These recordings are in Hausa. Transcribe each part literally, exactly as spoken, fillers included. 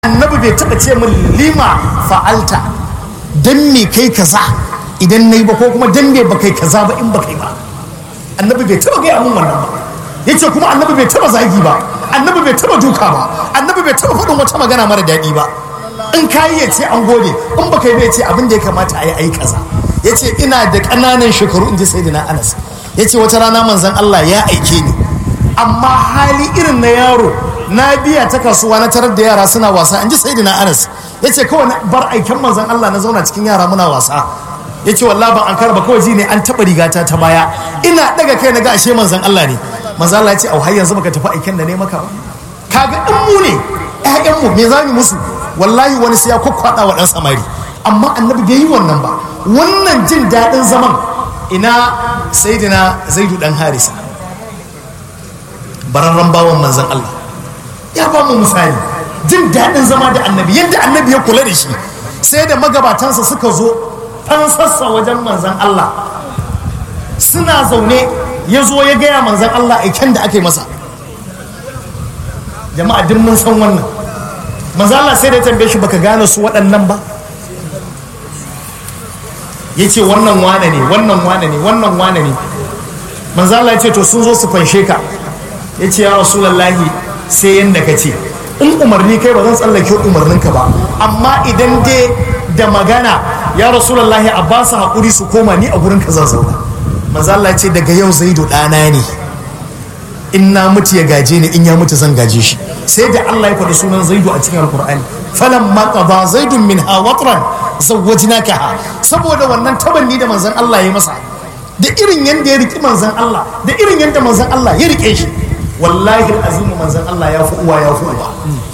annabi bai taba ce min lima fa'alta dan me kai kaza idan nayi ba ko kuma dan me ba kai kaza ba in ba kai ba. Annabi bai taba gaya min wannan ba. Yace kuma annabi bai taba zagi ba, annabi bai taba duka ba, annabi bai taba faɗin wata magana mara daɗi ba. In kayi ya ce an gode, in ba kai bai ce abin da ya kamata a yi ayi kaza. Yace ina da ƙananan shekaru in ji sayyidina Anas. Yace wata rana manzon Allah ya aike ni, amma hali irin na yaro na biya ta kasuwa na tarar da yara suna wasa, in ji sayyidina Anas. Yace kawai na bar aiken manzon Allah na zauna cikin yara muna wasa. Yace wallahi ban an karba kawai ji ne an taba rigata ta baya, ina daga kai naga ashe manzon Allah ne. Manzon Allah yace au har yanzu baka tafi aiken da ne maka ba. Kaga in mu ne ƴaƴan mu me zamu musu? Wallahi wani sai ya kokkwada wa dan samari, amma annabi bai yi wannan ba. Wannan jin dadin zaman ina sayyidina Zaidu dan Harisa, bararran bawan manzon Allah, ya ba mu misali jin daɗin zama da annabi, yadda annabi ya kula da shi, sai da magabatansa suka zo fansassa wajen manzon Allah suna zaune, ya zo ya gaya manzon Allah aiken da aka yi masa. Jama'a duk mun san wannan. Manzon Allah sai da ya tambaye shi baka gane su waɗannan ba, ya ce wannan wane ne wannan wane ne wannan wane ne. Manzon Allah ya ce to sun zo su fanshe ka. Ya ce ya Rasulullahi sai yanda ka ce, in umarni kai ba zan tsallake umarninka ba, amma idan dai da magana ya Rasulullahi a ba su haƙuri su koma ni a gurin ka zan zauna. Manzo Allah ce daga yau Zaidu ɗana ne, in na mutu ya gaje ni, in ya mutu zan gaje shi. Sai da Allah ya faɗi sunan Zaidu a cikin Alƙur'ani, falamma qada zaidun minha watran zawwajnakaha, saboda wannan tabanni da manzon Allah ya masa, da irin yanda ya riki manzon Allah, da irin yanda manzon Allah ya rike shi. Wallahi azimu manzon Allah ya fi uwa ya fi uba.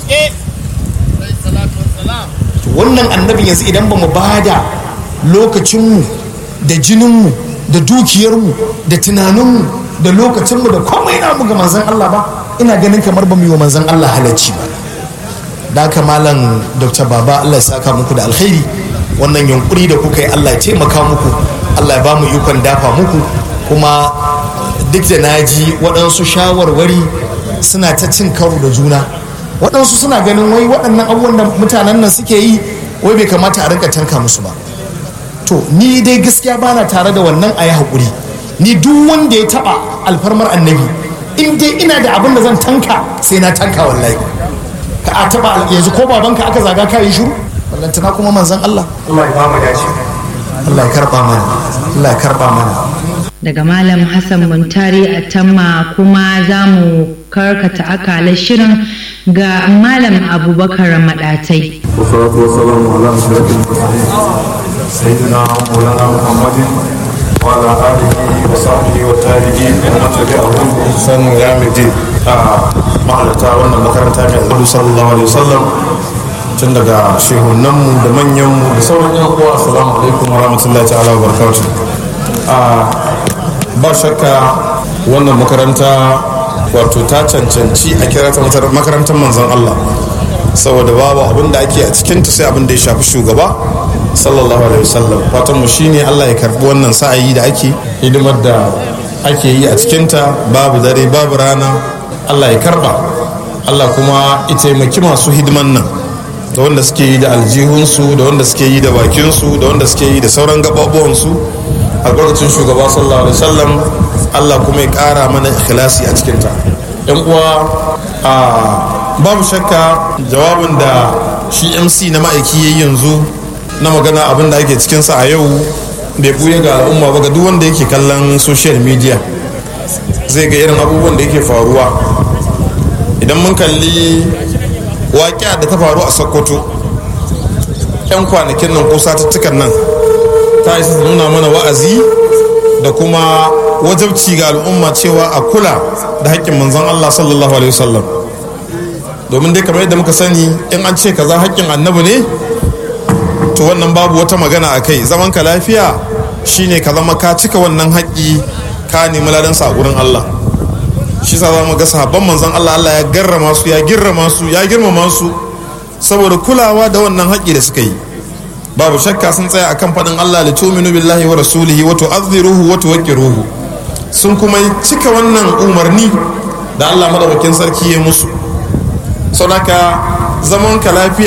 Wannan annabin yanzu idan ba mu bada lokacinmu da jininmu da dukiyarmu da tunaninmu da lokacinmu da komai namu ga manzon Allah ba, ina ganin kamar ba mu yi wa manzon Allah halacci ba. Da haka malam Dr. Baba, Allah ya saka muku da alkhairi, wannan yunkuri da kuka yi Allah ya taimaka muku, Allah ya ba mu ikon dafa muku. Kuma duk da na ji waɗansu shawarwari suna ta cin karo da juna, waɗansu suna ganin wai waɗannan abubuwan da mutanen nan suke yi wai bai kamata a rinka tanka musu ba. To ni dai gaskiya bana tare da wannan, a yi haƙuri. Ni duk wanda ya taɓa alfarmar annabi, in dai ina da abin da zan tanka sai na tanka wallahi. Ka a taɓa yanzu ko babanka aka zaga ka yi shiru, wallantana kuma manzon Allah. Allah ya ba mu dace, Allah ya karɓa mana, Allah ya karɓa mana. Daga Malam Hassan Muntari a Tamma kuma za mu karkata akalar shirin ga Malam Abubakar Madatai. Wassalatu wassalamu ala ashrafil mursalin sayyidina Maulana Muhammadin wa ala alihi wa sahbihi wa tabi'in wa man tabi'ahum bi ihsan ila yawmiddin. A mahalarta wannan makaranta mai Annabi sallallahu alaihi wasallam, tun daga shehunanmu da manyanmu da sauran yan uwa, assalamu alaikum wa rahmatullahi ta'ala wa barakatuh. Ba shakka wannan makaranta wato ta cancanci a kira ta makarantar manzon Allah, saboda babu abin da ake a cikinta sai abin da ya shafi shugaba sallallahu alaihi wasallam. Fatan mu shine Allah ya karbi wannan sa'ayi da ake hidimar da ake yi a cikinta, babu dare babu rana. Allah ya karba, Allah kuma ya taimaki masu hidiman nan, da wanda suke yi da aljihunsu, da wanda suke yi da bakinsu, da wanda suke yi da sauran gababuwansu, albarkacin shugaba sallallahu alaihi wasallam. Allah kuma ya kara mana ikhlasi a cikinta. Yan uwa, a babu shakka jawabin da shi M C na ma'aiki yayi yanzu na magana abin da ake cikinsa a yau bai buya ga al'umma ba, ga duk wanda yake kallon social media zai ga irin abubuwan da yake faruwa. Idan mun kalli waƙiya da ta faru a Sokoto yan kwanakin nan ko satuttukan nan, ta isa nuna mana wa'azi da kuma wajabci ga al'umma cewa a kula da haƙƙin manzon Allah sallallahu alaihi wasallam. Domin dai kamar yadda muka sani, in an ce kaza haƙƙin annabi ne, to wannan babu wata magana a kai. Zaman ka lafiya shine ka zama ka cika wannan haƙƙi, ka nemi ladansa a gurin Allah. Shi sa za mu ga sahabban manzon Allah, Allah ya garrama su, ya girrama su, ya girmama su saboda kulawa da wannan haƙƙi da suka yi. Babu shakka sun tsaya akan faɗin Allah, li tu'minu billahi wa rasulihi wa tu'azziruhu wa tuwaqqiruhu. Sun kuma cika wannan umarni da Allah madaukakin sarki ya musu. Saboda zaman ka lafiya